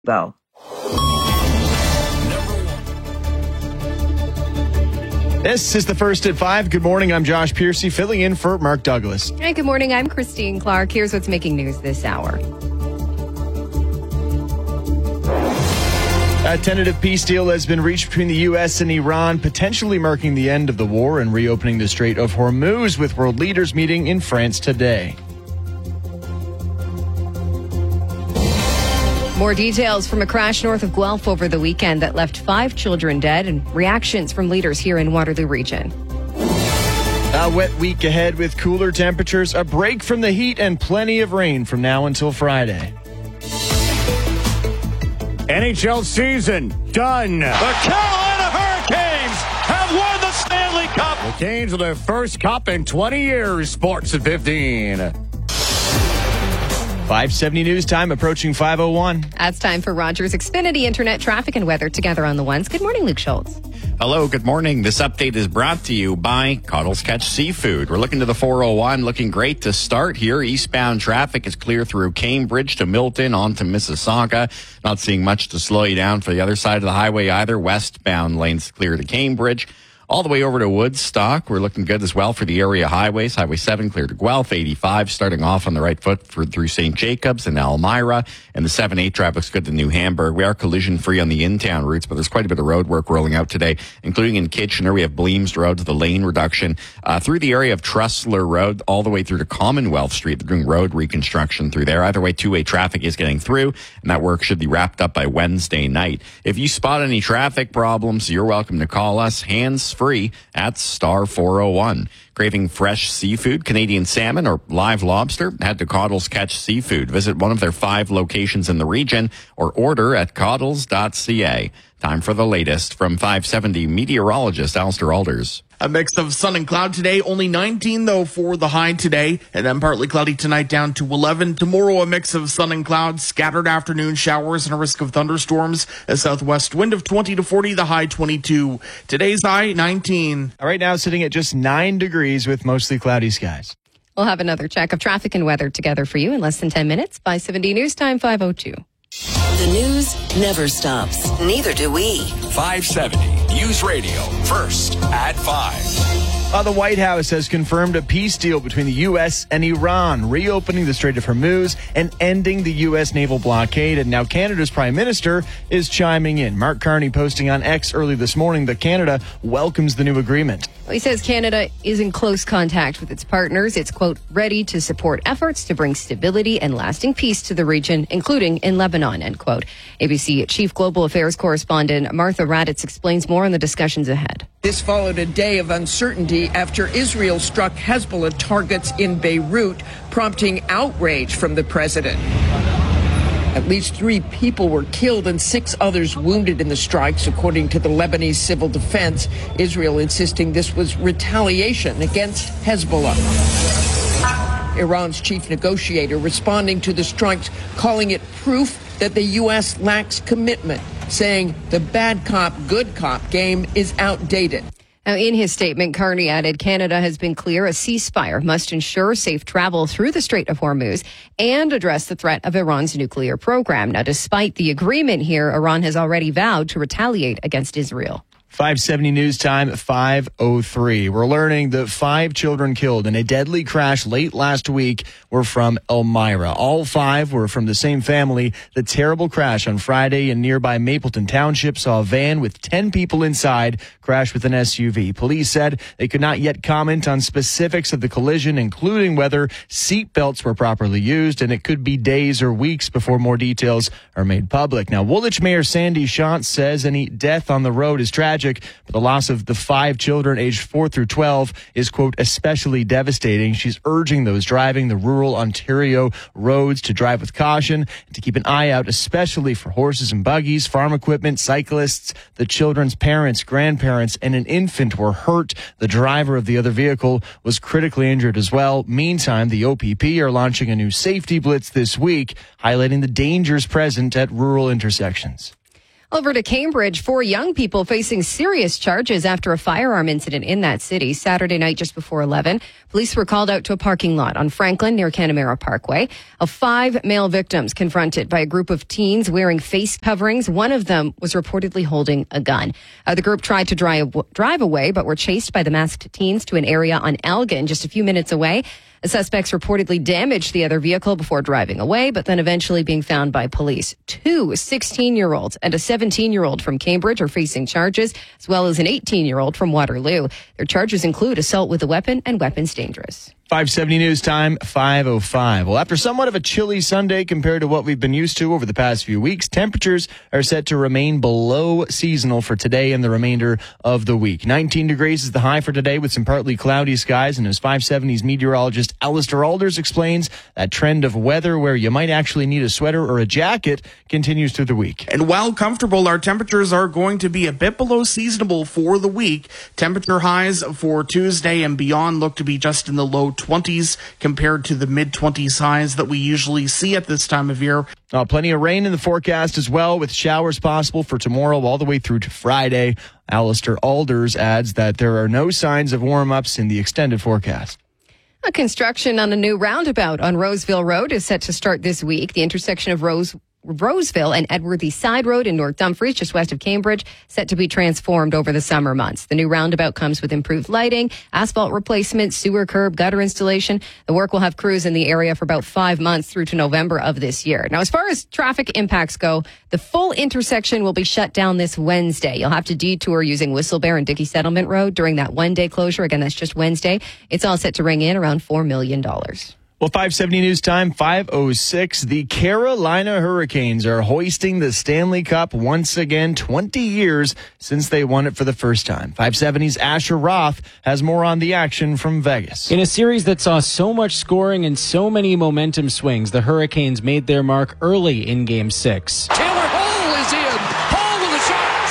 Go. This is the First at 5. Good morning. I'm Josh Piercy, filling in for Mark Douglas. Hey, good morning. I'm Christine Clark. Here's what's making news this hour. A tentative peace deal has been reached between the U.S. and Iran, potentially marking the end of the war and reopening the Strait of Hormuz, with world leaders meeting in France today. More details from a crash north of Guelph over the weekend that left 5 children dead, and reactions from leaders here in Waterloo Region. A wet week ahead with cooler temperatures, a break from the heat, and plenty of rain from now until Friday. NHL season done. The Carolina Hurricanes have won the Stanley Cup. The Canes with their first cup in 20 years. Sports at 15. 5:70 news time approaching 5:01. It's time for Rogers Xfinity Internet traffic and weather together on the ones. Good morning, Luke Schultz. Hello, good morning. This update is brought to you by Cottles Catch Seafood. We're looking to the 401, looking great to start here. Eastbound traffic is clear through Cambridge to Milton on to Mississauga. Not seeing much to slow you down for the other side of the highway either. Westbound lanes clear to Cambridge. All the way over to Woodstock, we're looking good as well for the area highways. Highway 7 clear to Guelph, 85 starting off on the right foot through St. Jacobs and Elmira, and the 7-8 drive looks good to New Hamburg. We are collision-free on the in-town routes, but there's quite a bit of road work rolling out today, including in Kitchener. We have Bleems Road to the lane reduction through the area of Trussler Road all the way through to Commonwealth Street. They're doing road reconstruction through there. Either way, two-way traffic is getting through, and that work should be wrapped up by Wednesday night. If you spot any traffic problems, you're welcome to call us hands-free at star 401. Craving fresh seafood, Canadian salmon, or live lobster? Head to Cottles Catch Seafood. Visit one of their 5 locations in the region or order at cottles.ca. Time for the latest from 570 meteorologist Alistair Alders. A mix of sun and cloud today, only 19 though for the high today, and then partly cloudy tonight down to 11. Tomorrow a mix of sun and clouds, scattered afternoon showers and a risk of thunderstorms. A southwest wind of 20 to 40, the high 22. Today's high 19. Right now sitting at just 9 degrees with mostly cloudy skies. We'll have another check of traffic and weather together for you in less than 10 minutes by 70 News Time 5:02. The news never stops. Neither do we. 570 News Radio. First at 5. The White House has confirmed a peace deal between the U.S. and Iran, reopening the Strait of Hormuz and ending the U.S. naval blockade. And now Canada's Prime Minister is chiming in. Mark Carney posting on X early this morning that Canada welcomes the new agreement. He says Canada is in close contact with its partners. It's, quote, ready to support efforts to bring stability and lasting peace to the region, including in Lebanon, end quote. ABC Chief Global Affairs Correspondent Martha Raddatz explains more on the discussions ahead. This followed a day of uncertainty after Israel struck Hezbollah targets in Beirut, prompting outrage from the president. At least 3 people were killed and 6 others wounded in the strikes, according to the Lebanese Civil Defense. Israel insisting this was retaliation against Hezbollah. Iran's chief negotiator responding to the strikes, calling it proof that the U.S. lacks commitment, saying the bad cop, good cop game is outdated. Now, in his statement, Carney added Canada has been clear a ceasefire must ensure safe travel through the Strait of Hormuz and address the threat of Iran's nuclear program. Now, despite the agreement here, Iran has already vowed to retaliate against Israel. 570 News Time, 5:03. We're learning that 5 children killed in a deadly crash late last week were from Elmira. All 5 were from the same family. The terrible crash on Friday in nearby Mapleton Township saw a van with 10 people inside crash with an SUV. Police said they could not yet comment on specifics of the collision, including whether seat belts were properly used, and it could be days or weeks before more details are made public. Now, Woolwich Mayor Sandy Shantz says any death on the road is tragic, but the loss of the 5 children aged 4 through 12 is, quote, especially devastating. She's urging those driving the rural Ontario roads to drive with caution and to keep an eye out, especially for horses and buggies, farm equipment, cyclists. The children's parents, grandparents, and an infant were hurt. The driver of the other vehicle was critically injured as well. Meantime, the OPP are launching a new safety blitz this week, highlighting the dangers present at rural intersections. Over to Cambridge, 4 young people facing serious charges after a firearm incident in that city Saturday night just before 11. Police were called out to a parking lot on Franklin near Canamera Parkway. 5 male victims confronted by a group of teens wearing face coverings. One of them was reportedly holding a gun. The group tried to drive away, but were chased by the masked teens to an area on Elgin just a few minutes away. The suspects reportedly damaged the other vehicle before driving away, but then eventually being found by police. 2 16-year-olds and a 17-year-old from Cambridge are facing charges, as well as an 18-year-old from Waterloo. Their charges include assault with a weapon and weapons dangerous. 570 news time, 5:05. Well, after somewhat of a chilly Sunday compared to what we've been used to over the past few weeks, temperatures are set to remain below seasonal for today and the remainder of the week. 19 degrees is the high for today with some partly cloudy skies. And as 570's meteorologist Alistair Alders explains, that trend of weather where you might actually need a sweater or a jacket continues through the week. And while comfortable, our temperatures are going to be a bit below seasonable for the week. Temperature highs for Tuesday and beyond look to be just in the low 20s compared to the mid-20s highs that we usually see at this time of year. Plenty of rain in the forecast as well, with showers possible for tomorrow all the way through to Friday. Alistair Alders adds that there are no signs of warm-ups in the extended forecast. Construction on a new roundabout on Roseville Road is set to start this week. The intersection of Roseville and Edworthy Side Road in North Dumfries, just west of Cambridge, set to be transformed over the summer months. The new roundabout comes with improved lighting, asphalt replacement, sewer curb, gutter installation. The work will have crews in the area for about 5 months through to November of this year. Now, as far as traffic impacts go, the full intersection will be shut down this Wednesday. You'll have to detour using Whistlebear and Dickey Settlement Road during that one-day closure. Again, that's just Wednesday. It's all set to ring in around $4 million. Well, 570 news time, 5:06. The Carolina Hurricanes are hoisting the Stanley Cup once again, 20 years since they won it for the first time. 570's Asher Roth has more on the action from Vegas. In a series that saw so much scoring and so many momentum swings, the Hurricanes made their mark early in Game 6. Taylor Hall is in. Hall with a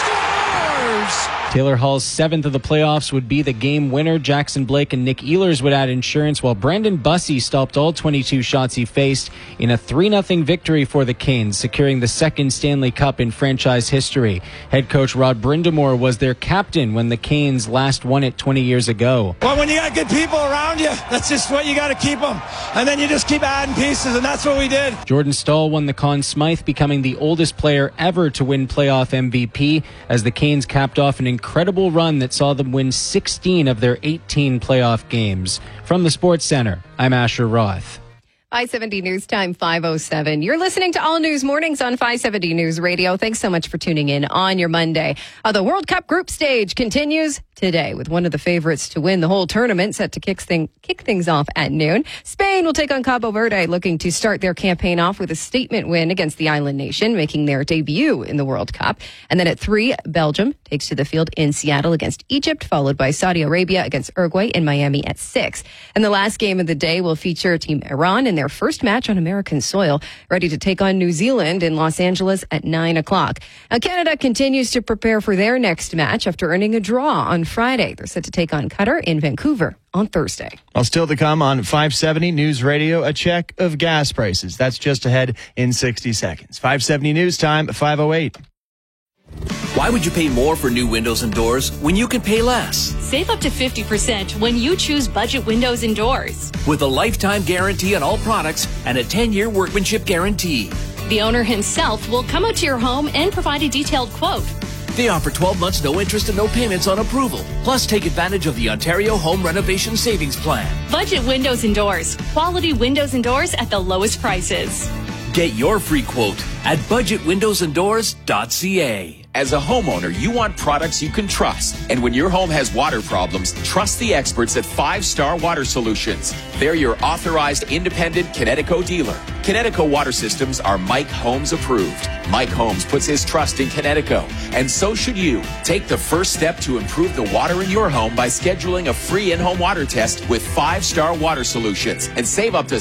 shot. Scores! Taylor Hall's 7th of the playoffs would be the game winner. Jackson Blake and Nick Ehlers would add insurance, while Brendan Bussey stopped all 22 shots he faced in a 3-0 victory for the Canes, securing the second Stanley Cup in franchise history. Head coach Rod Brindamore was their captain when the Canes last won it 20 years ago. Well, when you got good people around you, that's just what you got to keep them. And then you just keep adding pieces, and that's what we did. Jordan Staal won the Conn Smythe, becoming the oldest player ever to win playoff MVP, as the Canes capped off an incredible run that saw them win 16 of their 18 playoff games. From the Sports Center, I'm Asher Roth. 570 News Time, 5:07. You're listening to All News Mornings on 570 News Radio. Thanks so much for tuning in on your Monday. The World Cup group stage continues today with one of the favorites to win the whole tournament set to kick things off at noon. Spain will take on Cabo Verde, looking to start their campaign off with a statement win against the island nation, making their debut in the World Cup. And then at 3, Belgium takes to the field in Seattle against Egypt, followed by Saudi Arabia against Uruguay in Miami at 6. And the last game of the day will feature Team Iran in their first match on American soil, ready to take on New Zealand in Los Angeles at 9 o'clock. Now, Canada continues to prepare for their next match after earning a draw on Friday. They're set to take on Qatar in Vancouver on Thursday. Well, still to come on 570 News Radio, a check of gas prices. That's just ahead in 60 seconds. 570 News Time, 5:08. Why would you pay more for new windows and doors when you can pay less? Save up to 50% when you choose Budget Windows and Doors. With a lifetime guarantee on all products and a 10-year workmanship guarantee. The owner himself will come out to your home and provide a detailed quote. They offer 12 months no interest and no payments on approval. Plus, take advantage of the Ontario Home Renovation Savings Plan. Budget Windows and Doors. Quality windows and doors at the lowest prices. Get your free quote at budgetwindowsanddoors.ca. As a homeowner, you want products you can trust. And when your home has water problems, trust the experts at 5 Star Water Solutions. They're your authorized independent Kinetico dealer. Kinetico water systems are Mike Holmes approved. Mike Holmes puts his trust in Kinetico, and so should you. Take the first step to improve the water in your home by scheduling a free in-home water test with 5 Star Water Solutions and save up to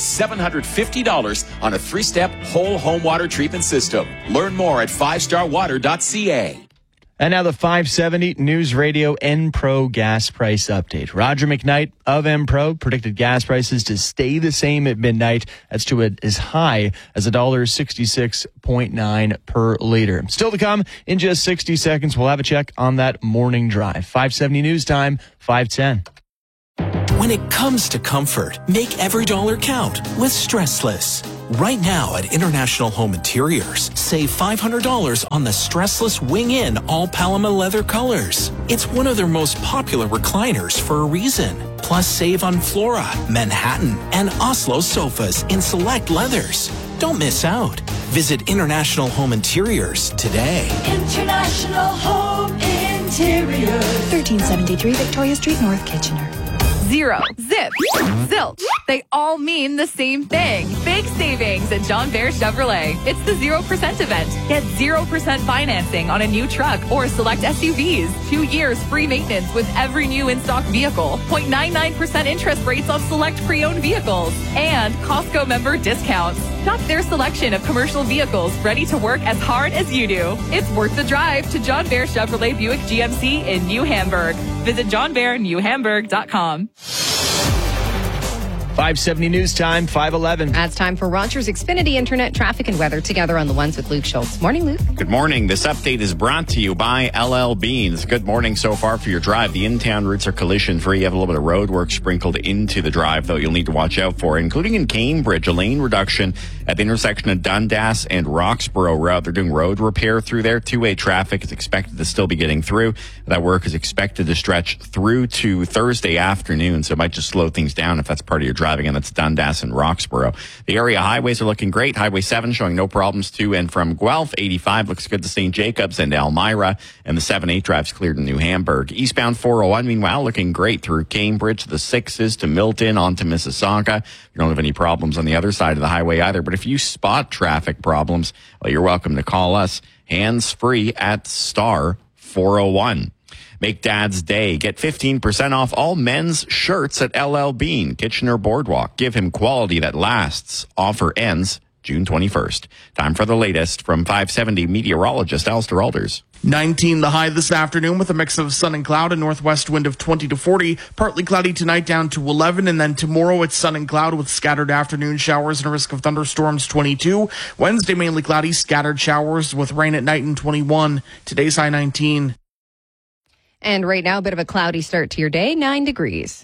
$750 on a 3-step whole home water treatment system. Learn more at 5starwater.ca. And now the 570 News Radio Enpro gas price update. Roger McKnight of Enpro predicted gas prices to stay the same at midnight. That's to as high as $1.66.9 per liter. Still to come in just 60 seconds. We'll have a check on that morning drive. 570 News Time, 5:10. When it comes to comfort, make every dollar count with Stressless. Right now at International Home Interiors, save $500 on the Stressless Wing-In all Paloma leather colors. It's one of their most popular recliners for a reason. Plus save on Flora, Manhattan, and Oslo sofas in select leathers. Don't miss out. Visit International Home Interiors today. International Home Interiors. 1373 Victoria Street, North Kitchener. Zero, zip, zilch. They all mean the same thing. Big savings at John Bear Chevrolet. It's the 0% event. Get 0% financing on a new truck or select SUVs. 2 years free maintenance with every new in-stock vehicle. 0.99% interest rates on select pre-owned vehicles. And Costco member discounts. Shop their selection of commercial vehicles ready to work as hard as you do. It's worth the drive to John Bear Chevrolet Buick GMC in New Hamburg. Visit johnbearnewhamburg.com. 570 News Time, 5:11. It's time for Rogers Xfinity Internet traffic and weather together on the ones with Luke Schultz. Morning, Luke. Good morning. This update is brought to you by LL Beans. Good morning so far for your drive. The in-town routes are collision-free. You have a little bit of road work sprinkled into the drive, though, you'll need to watch out for, including in Cambridge, a lane reduction at the intersection of Dundas and Roxborough Road. They're doing road repair through there. Two-way traffic is expected to still be getting through. That work is expected to stretch through to Thursday afternoon, so it might just slow things down if that's part of your driving, and that's Dundas and Roxborough. The area highways are looking great. Highway 7 showing no problems to and from Guelph. 85 looks good to St. Jacobs and Elmira, and the 7-8 drive's cleared in New Hamburg. Eastbound 401, meanwhile, looking great through Cambridge. The 6s to Milton, on to Mississauga. You don't have any problems on the other side of the highway either, but if you spot traffic problems, well, you're welcome to call us hands-free at star 401. Make Dad's Day. Get 15% off all men's shirts at LL Bean, Kitchener Boardwalk. Give him quality that lasts. Offer ends June 21st. Time for the latest from 570 meteorologist Alistair Alders. 19 the high this afternoon with a mix of sun and cloud, a northwest wind of 20 to 40. Partly cloudy tonight down to 11, and then tomorrow it's sun and cloud with scattered afternoon showers and a risk of thunderstorms, 22. Wednesday mainly cloudy, scattered showers with rain at night, and 21. Today's high 19. And right now, a bit of a cloudy start to your day, 9 degrees.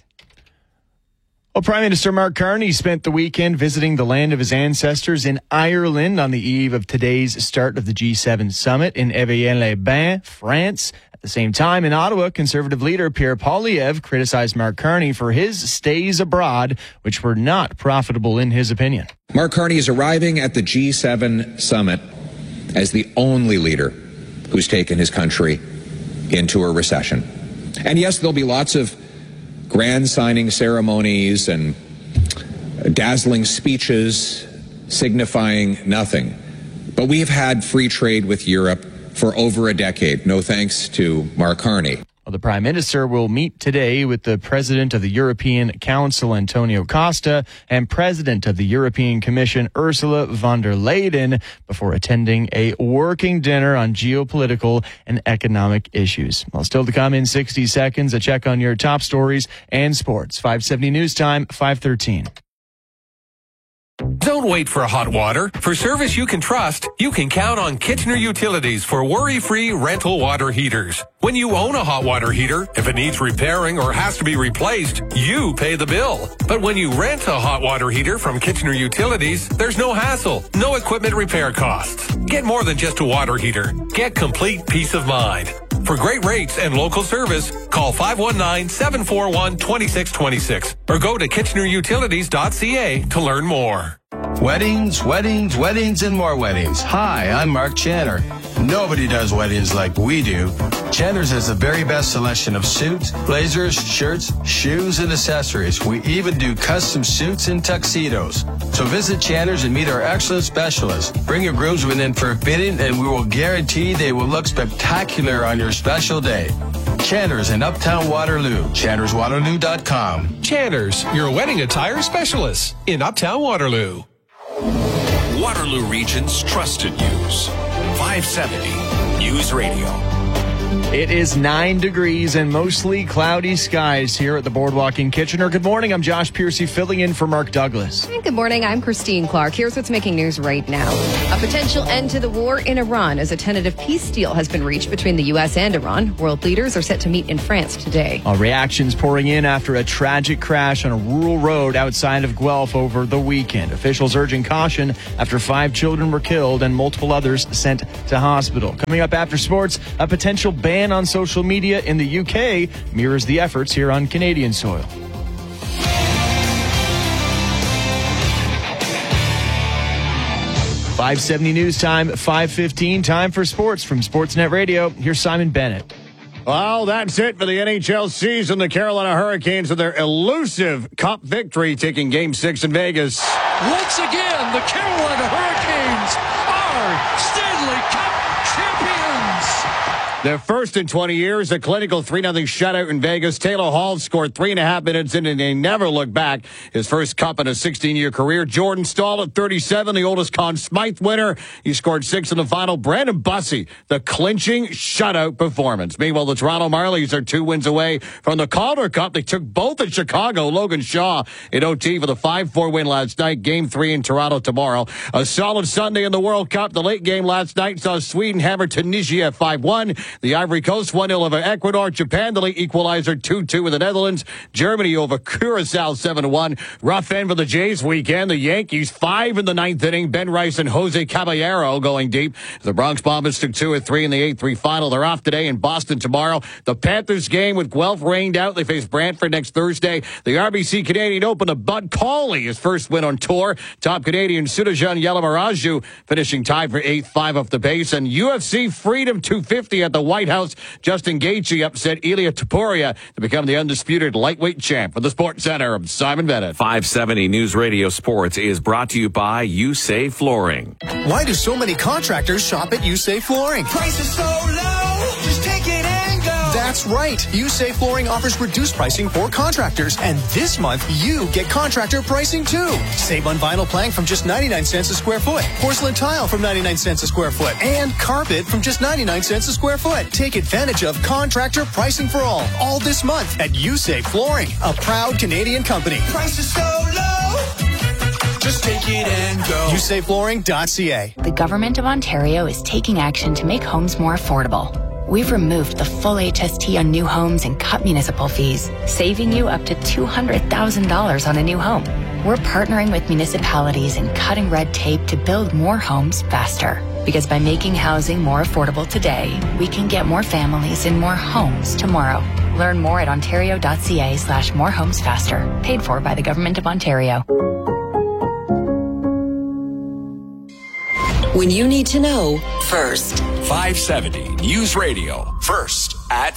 Well, Prime Minister Mark Carney spent the weekend visiting the land of his ancestors in Ireland on the eve of today's start of the G7 summit in Evian-les-Bains, France. At the same time, in Ottawa, Conservative leader Pierre Poilievre criticized Mark Carney for his stays abroad, which were not profitable in his opinion. Mark Carney is arriving at the G7 summit as the only leader who's taken his country into a recession. And yes, there'll be lots of grand signing ceremonies and dazzling speeches signifying nothing. But we've had free trade with Europe for over a decade, no thanks to Mark Carney. Well, the Prime Minister will meet today with the President of the European Council, Antonio Costa, and President of the European Commission, Ursula von der Leyen, before attending a working dinner on geopolitical and economic issues. Well, still to come in 60 seconds, a check on your top stories and sports. 570 News Time, 5:13. Don't wait for hot water. For service you can trust, you can count on Kitchener Utilities for worry-free rental water heaters. When you own a hot water heater, if it needs repairing or has to be replaced, you pay the bill. But when you rent a hot water heater from Kitchener Utilities, there's no hassle, no equipment repair costs. Get more than just a water heater. Get complete peace of mind. For great rates and local service, call 519-741-2626 or go to kitchenerutilities.ca to learn more. Weddings, weddings, weddings, and more weddings. Hi, I'm Mark Channer. Nobody does weddings like we do. Channer's has the very best selection of suits, blazers, shirts, shoes, and accessories. We even do custom suits and tuxedos. So visit Channer's and meet our excellent specialists. Bring your groomsmen in for a fitting, and we will guarantee they will look spectacular on your special day. Channer's in Uptown Waterloo. ChannersWaterloo.com. Channer's, your wedding attire specialist in Uptown Waterloo. Waterloo Region's trusted news. 570 News Radio. It is 9 degrees and mostly cloudy skies here at the Boardwalk in Kitchener. Good morning. I'm Josh Piercy filling in for Mark Douglas. And good morning. I'm Christine Clark. Here's what's making news right now. A potential end to the war in Iran as a tentative peace deal has been reached between the U.S. and Iran. World leaders are set to meet in France today. Reactions pouring in after a tragic crash on a rural road outside of Guelph over the weekend. Officials urging caution after 5 children were killed and multiple others sent to hospital. Coming up after sports, a potential ban on social media in the UK mirrors the efforts here on Canadian soil. .570 news time, 5:15. Time for sports from Sportsnet Radio. Here's Simon Bennett. Well, that's it for the NHL season. The Carolina Hurricanes with their elusive Cup victory, taking Game 6 in Vegas. Once again, the Carolina Hurricanes are Stanley Cup champions. Their first in 20 years, a clinical 3-0 shutout in Vegas. Taylor Hall scored 3.5 minutes in, and they never looked back. His first cup in a 16-year career. Jordan Staal at 37, the oldest Conn Smythe winner. He scored 6 in the final. Brandon Bussi, the clinching shutout performance. Meanwhile, the Toronto Marlies are 2 wins away from the Calder Cup. They took both at Chicago. Logan Shaw in OT for the 5-4 win last night. Game 3 in Toronto tomorrow. A solid Sunday in the World Cup. The late game last night saw Sweden hammer Tunisia 5-1. The Ivory Coast 1-0 over Ecuador. Japan, the late equalizer 2-2 with the Netherlands. Germany over Curacao 7-1. Rough end for the Jays weekend. The Yankees 5 in the 9th inning. Ben Rice and Jose Caballero going deep. The Bronx Bombers took 2 at 3 in the 8-3 final. They're off today in Boston tomorrow. The Panthers game with Guelph rained out. They face Brantford next Thursday. The RBC Canadian Open, the Bud Cauley, his first win on tour. Top Canadian Sudajan Yalamaraju finishing tied for 8th, 5 off the base. And UFC Freedom 250 at the White House. Justin Gaethje upset Ilia Topuria to become the undisputed lightweight champ. For the Sports Center, I'm Simon Bennett. 570 News Radio Sports is brought to you by USAFE Flooring. Why do so many contractors shop at USAFE Flooring? Prices so low, just take it and go. That's right. USAFE Flooring offers reduced pricing for contractors. And this month, you get contractor pricing too. Save on vinyl plank from just 99 cents a square foot. Porcelain tile from 99 cents a square foot. And carpet from just 99 cents a square foot. Take advantage of contractor pricing for all this month at USAFE Flooring, a proud Canadian company. Prices so low, just take it and go. USAFEflooring.ca. The Government of Ontario is taking action to make homes more affordable. We've removed the full HST on new homes and cut municipal fees, saving you up to $200,000 on a new home. We're partnering with municipalities and cutting red tape to build more homes faster. Because by making housing more affordable today, we can get more families in more homes tomorrow. Learn more at ontario.ca/morehomesfaster. Paid for by the Government of Ontario. When you need to know first. 570 News Radio. First at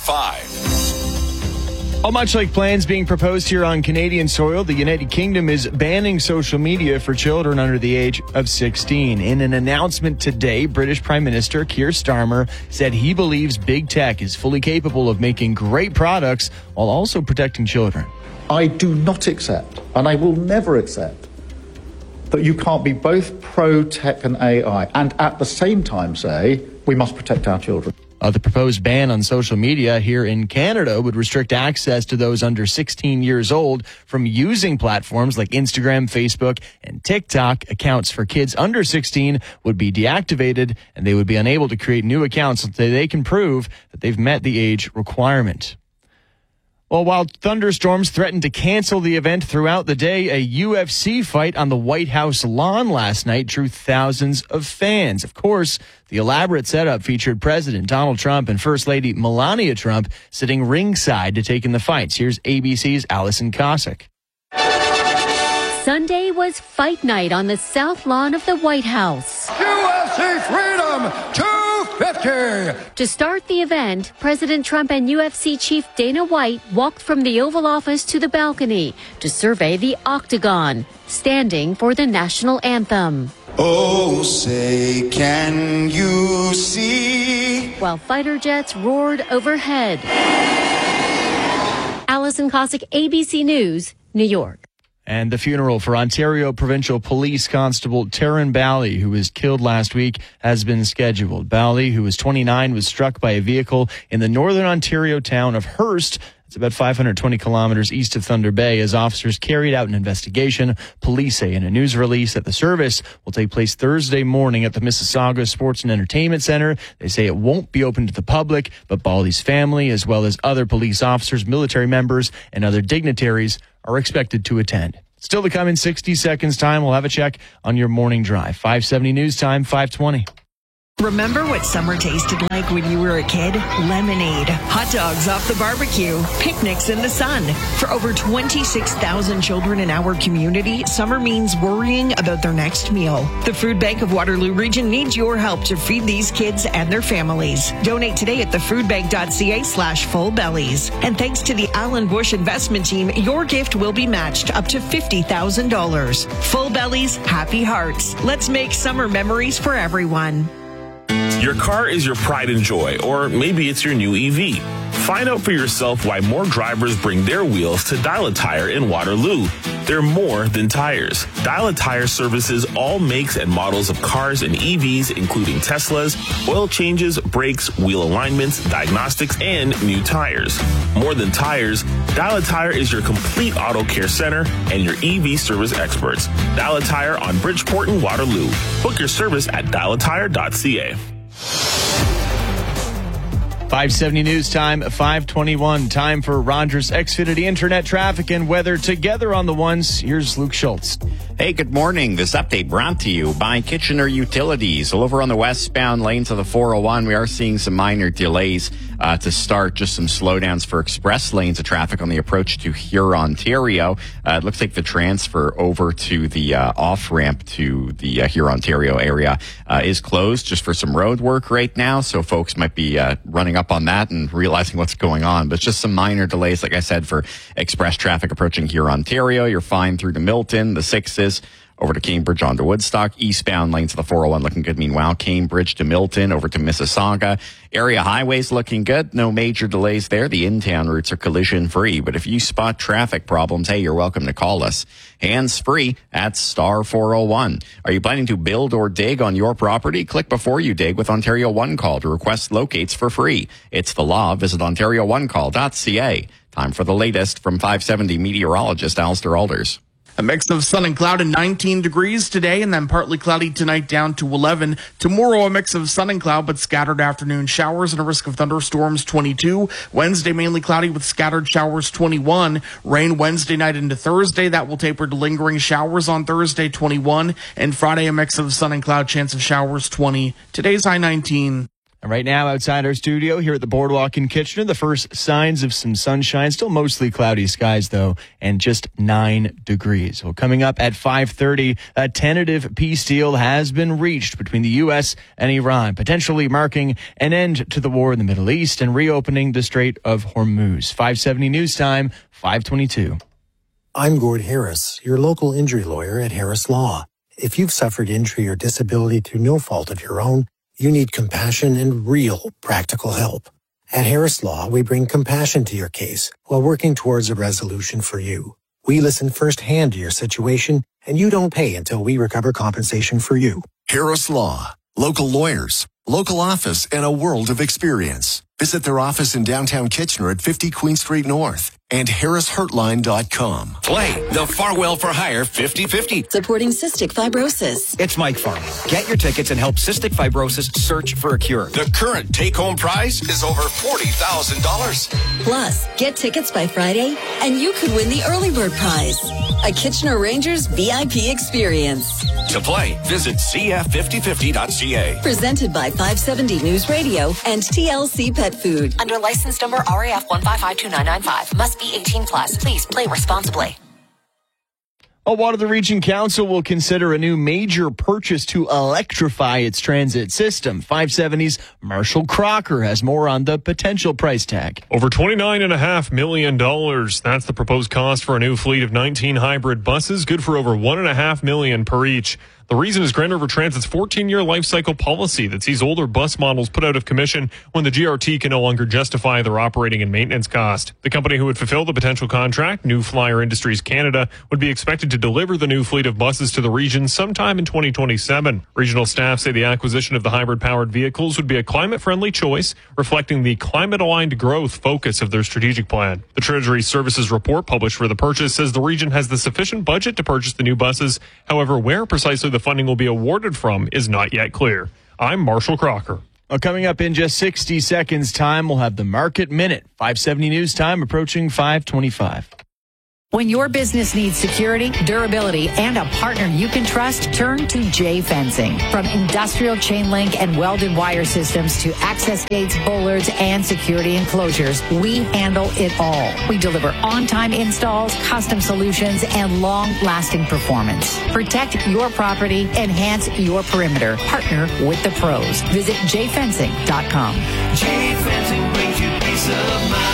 5. Well, much like plans being proposed here on Canadian soil, the United Kingdom is banning social media for children under the age of 16. In an announcement today, British Prime Minister Keir Starmer said he believes big tech is fully capable of making great products while also protecting children. I do not accept, and I will never accept, that you can't be both pro-tech and AI and at the same time say we must protect our children. The proposed ban on social media here in Canada would restrict access to those under 16 years old from using platforms like Instagram, Facebook, and TikTok. Accounts for kids under 16 would be deactivated, and they would be unable to create new accounts until they can prove that they've met the age requirement. Well, while thunderstorms threatened to cancel the event throughout the day, a UFC fight on the White House lawn last night drew thousands of fans. Of course, the elaborate setup featured President Donald Trump and First Lady Melania Trump sitting ringside to take in the fights. Here's ABC's Allison Cossack. Sunday was fight night on the South Lawn of the White House. UFC Freedom 250! To start the event, President Trump and UFC chief Dana White walked from the Oval Office to the balcony to survey the Octagon, standing for the national anthem. Oh, say, can you see? While fighter jets roared overhead. Allison Cossack, ABC News, New York. And the funeral for Ontario Provincial Police Constable Taryn Bally, who was killed last week, has been scheduled. Bally, who was 29, was struck by a vehicle in the northern Ontario town of Hearst. It's about 520 kilometers east of Thunder Bay as officers carried out an investigation. Police say in a news release that the service will take place Thursday morning at the Mississauga Sports and Entertainment Center. They say it won't be open to the public, but Bally's family, as well as other police officers, military members, and other dignitaries are expected to attend. Still to come in 60 seconds time, we'll have a check on your morning drive. 570 News Time, 520. Remember what summer tasted like when you were a kid? Lemonade, hot dogs off the barbecue, picnics in the sun. For over 26,000 children in our community, summer means worrying about their next meal. The Food Bank of Waterloo Region needs your help to feed these kids and their families. Donate today at thefoodbank.ca/fullbellies. And thanks to the Alan Bush Investment Team, your gift will be matched up to $50,000. Full Bellies, happy hearts. Let's make summer memories for everyone. Your car is your pride and joy, or maybe it's your new EV. Find out for yourself why more drivers bring their wheels to Dial a Tire in Waterloo. They're more than tires. Dial a Tire services all makes and models of cars and EVs, including Teslas, oil changes, brakes, wheel alignments, diagnostics, and new tires. More than tires, Dial a Tire is your complete auto care center and your EV service experts. Dial a Tire on Bridgeport and Waterloo. Book your service at dialatire.ca. 570 News Time, 521. Time for Rogers Xfinity Internet traffic and weather together on the ones. Here's Luke Schultz. Hey, good morning. This update brought to you by Kitchener Utilities. Well, over on the westbound lanes of the 401, we are seeing some minor delays to start. Just some slowdowns for express lanes of traffic on the approach to Huron, Ontario. It looks like the transfer over to the off-ramp to the Huron, Ontario area is closed just for some road work right now. So folks might be running up on that and realizing what's going on. But just some minor delays, like I said, for express traffic approaching Huron, Ontario. You're fine through to Milton, the 6s. Over to Cambridge onto Woodstock. Eastbound lanes of the 401 looking good. Meanwhile, Cambridge to Milton, over to Mississauga. Area highways looking good. No major delays there. The in-town routes are collision free. But if you spot traffic problems, hey, you're welcome to call us. Hands free at star 401. Are you planning to build or dig on your property? Click before you dig with Ontario One Call to request locates for free. It's the law. Visit OntarioOneCall.ca. Time for the latest from 570 meteorologist Alistair Alders. A mix of sun and cloud and 19 degrees today, and then partly cloudy tonight down to 11. Tomorrow, a mix of sun and cloud, but scattered afternoon showers and a risk of thunderstorms, 22. Wednesday, mainly cloudy with scattered showers, 21. Rain Wednesday night into Thursday. That will taper to lingering showers on Thursday, 21. And Friday, a mix of sun and cloud, chance of showers, 20. Today's high, 19. And right now, outside our studio here at the Boardwalk in Kitchener, the first signs of some sunshine. Still mostly cloudy skies, though, and just 9 degrees. Well, coming up at 5:30, a tentative peace deal has been reached between the U.S. and Iran, potentially marking an end to the war in the Middle East and reopening the Strait of Hormuz. 570 News Time, 522. I'm Gord Harris, your local injury lawyer at Harris Law. If you've suffered injury or disability through no fault of your own, you need compassion and real practical help. At Harris Law, we bring compassion to your case while working towards a resolution for you. We listen firsthand to your situation, and you don't pay until we recover compensation for you. Harris Law. Local lawyers, local office, and a world of experience. Visit their office in downtown Kitchener at 50 Queen Street North and harrishurtline.com. Play the Farwell for Hire 50-50. Supporting cystic fibrosis. It's Mike Farwell. Get your tickets and help cystic fibrosis search for a cure. The current take-home prize is over $40,000. Plus, get tickets by Friday, and you could win the early bird prize. A Kitchener Rangers VIP experience. To play, visit cf5050.ca. Presented by 570 News Radio and TLC Pet Food. Under license number RAF 1552995. Must be 18 plus. Please play responsibly. Water Region Council will consider a new major purchase to electrify its transit system. 570's Marshall Crocker has more on the potential price tag. Over $29.5 million. That's the proposed cost for a new fleet of 19 hybrid buses, good for over $1.5 million per each. The reason is Grand River Transit's 14-year life cycle policy that sees older bus models put out of commission when the GRT can no longer justify their operating and maintenance cost. The company who would fulfill the potential contract, New Flyer Industries Canada, would be expected to deliver the new fleet of buses to the region sometime in 2027. Regional staff say the acquisition of the hybrid-powered vehicles would be a climate-friendly choice, reflecting the climate-aligned growth focus of their strategic plan. The Treasury Services report published for the purchase says the region has the sufficient budget to purchase the new buses. However, where precisely the funding will be awarded from is not yet clear. I'm Marshall Crocker. Well, coming up in just 60 seconds time, we'll have the Market Minute. 570 news time approaching 525. When your business needs security, durability, and a partner you can trust, turn to J Fencing. From industrial chain link and welded wire systems to access gates, bollards, and security enclosures, we handle it all. We deliver on-time installs, custom solutions, and long-lasting performance. Protect your property, enhance your perimeter. Partner with the pros. Visit jfencing.com. J Fencing brings you peace of mind.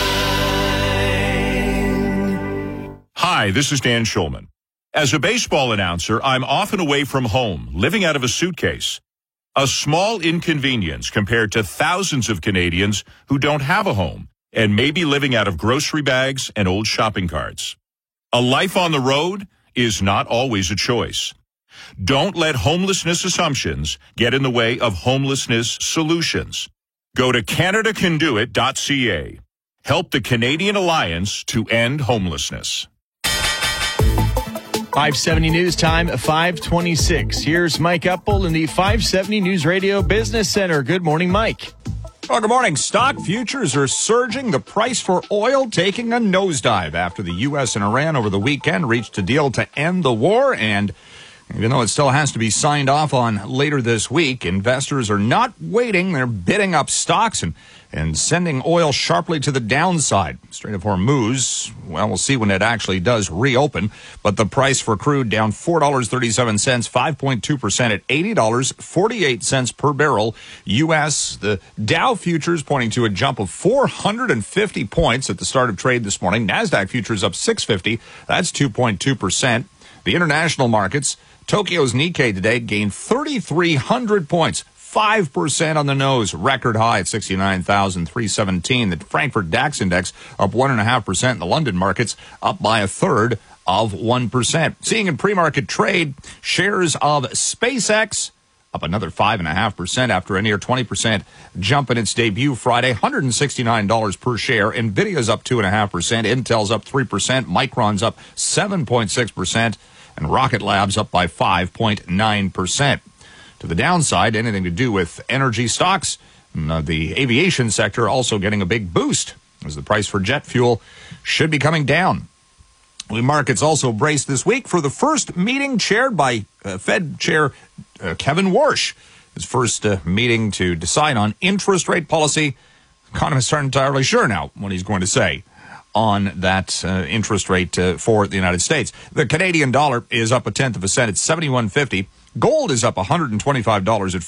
Hi, this is Dan Schulman. As a baseball announcer, I'm often away from home, living out of a suitcase. A small inconvenience compared to thousands of Canadians who don't have a home and may be living out of grocery bags and old shopping carts. A life on the road is not always a choice. Don't let homelessness assumptions get in the way of homelessness solutions. Go to CanadaCanDoIt.ca. Help the Canadian Alliance to end homelessness. 570 news time, 526. Here's Mike Uppel in the 570 News Radio Business Center. Good morning, Mike. Well, good morning. Stock futures are surging. The price for oil taking a nosedive after the U.S. and Iran over the weekend reached a deal to end the war. And even though it still has to be signed off on later this week, investors are not waiting. They're bidding up stocks and sending oil sharply to the downside. Strait of Hormuz, well, we'll see when it actually does reopen. But the price for crude down $4.37, 5.2% at $80.48 per barrel. U.S., the Dow futures pointing to a jump of 450 points at the start of trade this morning. NASDAQ futures up 650. That's 2.2%. The international markets, Tokyo's Nikkei today gained 3,300 points. 5% on the nose, record high at 69,317. The Frankfurt DAX index up 1.5%. In the London markets up by 1/3%. Seeing in pre-market trade, shares of SpaceX up another 5.5% after a near 20% jump in its debut Friday, $169 per share. Nvidia's up 2.5%. Intel's up 3%. Micron's up 7.6%. And Rocket Lab's up by 5.9%. To the downside, anything to do with energy stocks, the aviation sector also getting a big boost as the price for jet fuel should be coming down. The markets also braced this week for the first meeting chaired by Fed Chair Kevin Warsh. His first meeting to decide on interest rate policy. Economists aren't entirely sure now what he's going to say on that interest rate for the United States. The Canadian dollar is up 1/10 of a cent at 71.50. Gold is up $125 at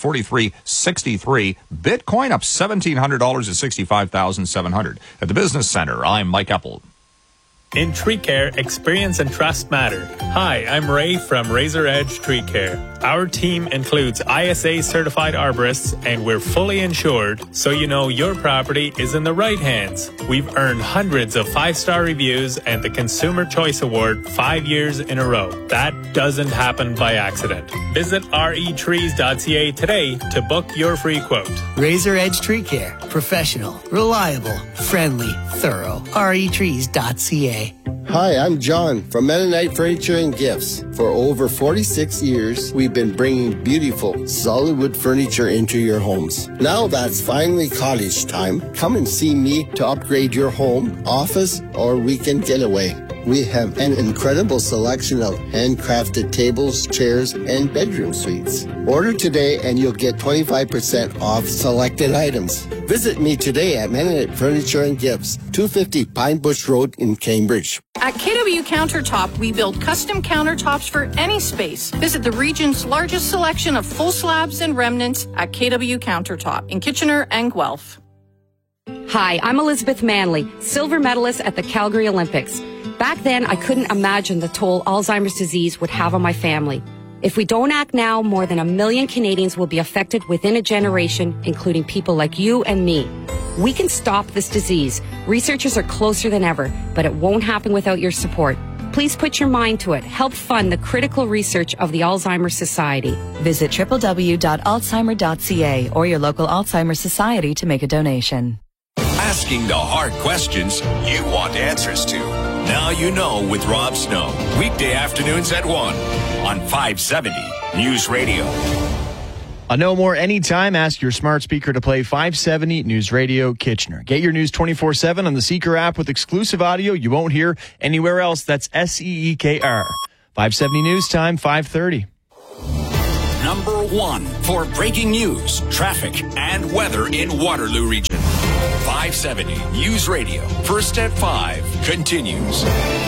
$43.63. Bitcoin up $1,700 at $65,700. At the Business Center, I'm Mike Uppel. In tree care, experience and trust matter. Hi, I'm Ray from Razor Edge Tree Care. Our team includes ISA certified arborists, and we're fully insured, so you know your property is in the right hands. We've earned hundreds of 5-star reviews and the Consumer Choice Award 5 years in a row. That doesn't happen by accident. Visit retrees.ca today to book your free quote. Razor Edge Tree Care. Professional, reliable, friendly, thorough. retrees.ca. Hi, I'm John from Mennonite Furniture and Gifts. For over 46 years, we've been bringing beautiful, solid wood furniture into your homes. Now that's finally cottage time. Come and see me to upgrade your home, office, or weekend getaway. We have an incredible selection of handcrafted tables, chairs, and bedroom suites. Order today and you'll get 25% off selected items. Visit me today at Mennonite Furniture and Gifts, 250 Pine Bush Road in Cambridge. At KW Countertop, we build custom countertops for any space. Visit the region's largest selection of full slabs and remnants at KW Countertop in Kitchener and Guelph. Hi, I'm Elizabeth Manley, silver medalist at the Calgary Olympics. Back then, I couldn't imagine the toll Alzheimer's disease would have on my family. If we don't act now, more than 1 million Canadians will be affected within a generation, including people like you and me. We can stop this disease. Researchers are closer than ever, but it won't happen without your support. Please put your mind to it. Help fund the critical research of the Alzheimer's Society. Visit www.alzheimer.ca or your local Alzheimer's Society to make a donation. Asking the hard questions you want answers to. Now you know with Rob Snow. Weekday afternoons at 1 on 570 News Radio. No more anytime. Ask your smart speaker to play 570 News Radio Kitchener. Get your news 24/7 on the Seeker app with exclusive audio you won't hear anywhere else. That's SEEKR. 570 News Time, 5:30. Number 1 for breaking news, traffic, and weather in Waterloo Region. 570 News Radio. First at 5 continues.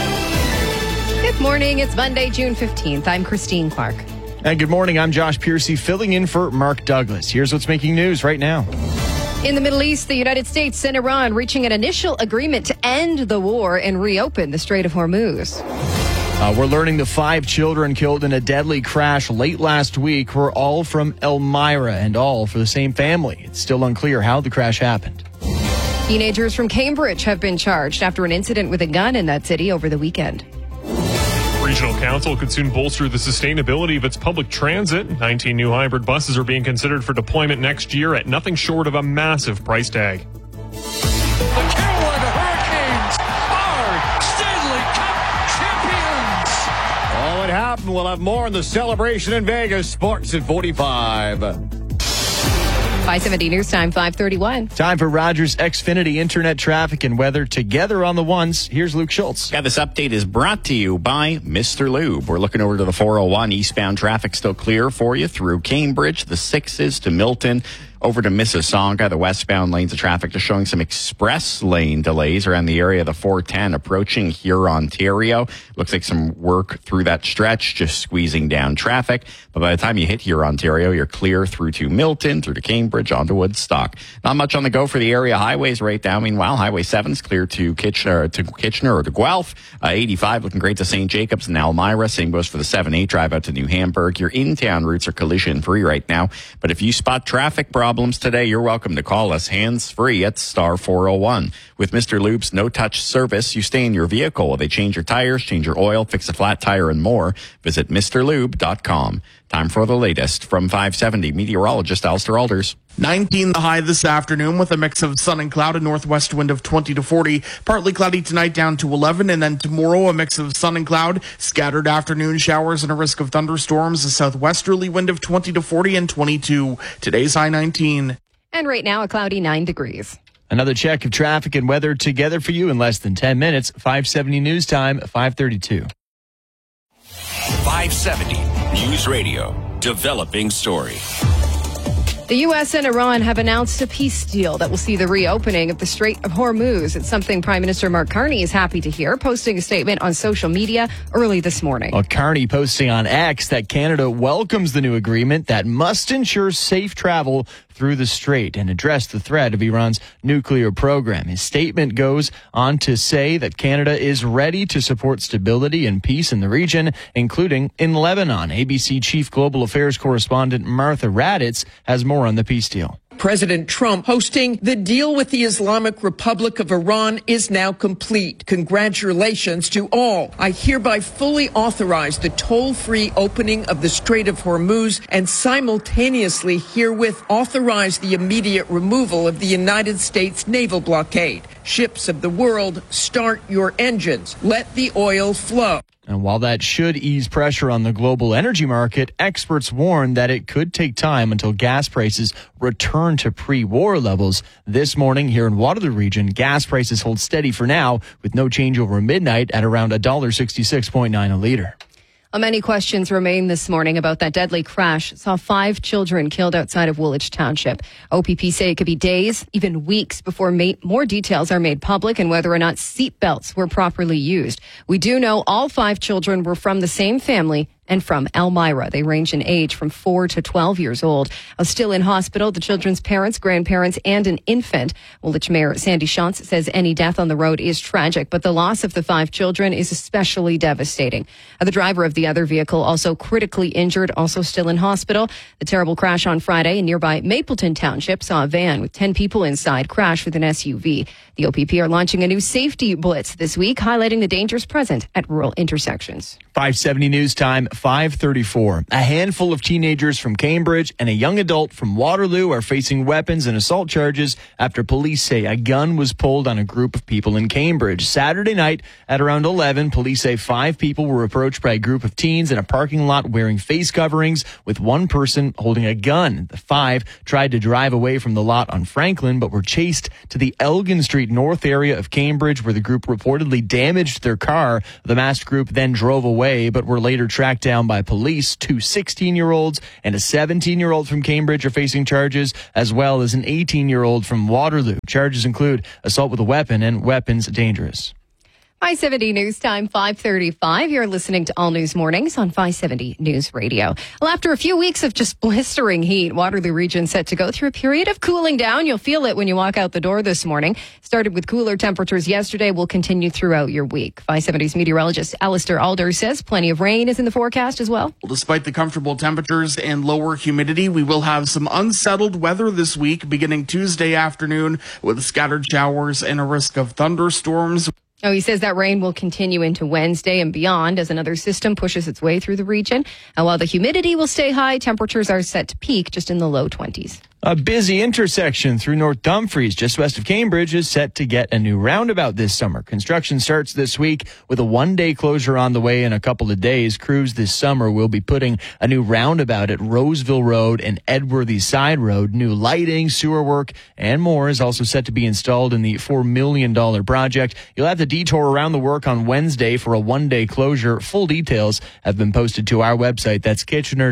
Good morning. It's Monday, June 15th. I'm Christine Clark. And good morning. I'm Josh Piercy, filling in for Mark Douglas. Here's what's making news right now. In the Middle East, the United States and Iran reaching an initial agreement to end the war and reopen the Strait of Hormuz. We're learning the 5 children killed in a deadly crash late last week were all from Elmira and all for the same family. It's still unclear how the crash happened. Teenagers from Cambridge have been charged after an incident with a gun in that city over the weekend. Regional Council could soon bolster the sustainability of its public transit. 19 new hybrid buses are being considered for deployment next year at nothing short of a massive price tag. The Carolina Hurricanes are Stanley Cup champions. Oh, it happened. We'll have more on the celebration in Vegas. Sports at 45. 570 News Time, 531. Time for Rogers Xfinity Internet traffic and weather together on the ones. Here's Luke Schultz. Yeah, this update is brought to you by Mr. Lube. We're looking over to the 401. Eastbound traffic still clear for you through Cambridge, the 6s to Milton, over to Mississauga. The westbound lanes of traffic are showing some express lane delays around the area of the 410 approaching here, Ontario. Looks like some work through that stretch, just squeezing down traffic. But by the time you hit here, Ontario, you're clear through to Milton, through to Cambridge, onto Woodstock. Not much on the go for the area highways right now. Meanwhile, Highway 7's clear to Kitchener or to Guelph. 85 looking great to St. Jacobs and Elmira. Same goes for the 7-8 drive out to New Hamburg. Your in-town routes are collision free right now. But if you spot traffic problems today, you're welcome to call us hands-free at star 401. With Mr. Lube's no-touch service, you stay in your vehicle. They change your tires, change your oil, fix a flat tire, and more. Visit MrLube.com. Time for the latest from 570 meteorologist Alistair Alders. 19 the high this afternoon with a mix of sun and cloud, a northwest wind of 20 to 40. Partly cloudy tonight down to 11, and then tomorrow a mix of sun and cloud, scattered afternoon showers and a risk of thunderstorms, a southwesterly wind of 20 to 40 and 22. Today's high 19. And right now a cloudy 9 degrees. Another check of traffic and weather together for you in less than 10 minutes. 570 News Time, 532. 570 News Radio. Developing story. The U.S. and Iran have announced a peace deal that will see the reopening of the Strait of Hormuz. It's something Prime Minister Mark Carney is happy to hear, posting a statement on social media early this morning. Carney posting on X that Canada welcomes the new agreement that must ensure safe travel through the strait and address the threat of Iran's nuclear program. His statement goes on to say that Canada is ready to support stability and peace in the region, including in Lebanon. ABC Chief Global Affairs Correspondent Martha Raddatz has more on the peace deal. President Trump posting, "The deal with the Islamic Republic of Iran is now complete. Congratulations to all. I hereby fully authorize the toll-free opening of the Strait of Hormuz and simultaneously herewith authorize the immediate removal of the United States naval blockade. Ships of the world, start your engines. Let the oil flow." And while that should ease pressure on the global energy market, experts warn that it could take time until gas prices return to pre-war levels. This morning here in Waterloo Region, gas prices hold steady for now with no change over midnight at around $1.66.9 a liter. Many questions remain this morning about that deadly crash. Saw 5 children killed outside of Woolwich Township. OPP say it could be days, even weeks, before more details are made public and whether or not seat belts were properly used. We do know all 5 children were from the same family and from Elmira. They range in age from 4 to 12 years old. Still in hospital, the children's parents, grandparents, and an infant. Woolwich Mayor Sandy Shantz says any death on the road is tragic, but the loss of the 5 children is especially devastating. The driver of the other vehicle, also critically injured, also still in hospital. The terrible crash on Friday in nearby Mapleton Township saw a van with 10 people inside crash with an SUV. The OPP are launching a new safety blitz this week, highlighting the dangers present at rural intersections. 570 News Time, 5:34. A handful of teenagers from Cambridge and a young adult from Waterloo are facing weapons and assault charges after police say a gun was pulled on a group of people in Cambridge. Saturday night at around 11, police say 5 people were approached by a group of teens in a parking lot wearing face coverings with one person holding a gun. The 5 tried to drive away from the lot on Franklin but were chased to the Elgin Street North area of Cambridge where the group reportedly damaged their car. The masked group then drove away but were later tracked down by police. 2 16-year-olds and a 17-year-old from Cambridge are facing charges, as well as an 18-year-old from Waterloo. Charges include assault with a weapon and weapons dangerous. 570 News Time, 5:35. You're listening to All News Mornings on 570 News Radio. Well, after a few weeks of just blistering heat, Waterloo region set to go through a period of cooling down. You'll feel it when you walk out the door this morning. Started with cooler temperatures yesterday, will continue throughout your week. 570's meteorologist Alistair Alder says plenty of rain is in the forecast as well. Despite the comfortable temperatures and lower humidity, we will have some unsettled weather this week, beginning Tuesday afternoon with scattered showers and a risk of thunderstorms. Oh, he says that rain will continue into Wednesday and beyond as another system pushes its way through the region. And while the humidity will stay high, temperatures are set to peak just in the low 20s. A busy intersection through North Dumfries, just west of Cambridge, is set to get a new roundabout this summer. Construction starts this week with a one-day closure on the way in a couple of days. Crews this summer will be putting a new roundabout at Roseville Road and Edworthy Side Road. New lighting, sewer work, and more is also set to be installed in the $4 million project. You'll have to detour around the work on Wednesday for a one-day closure. Full details have been posted to our website. That's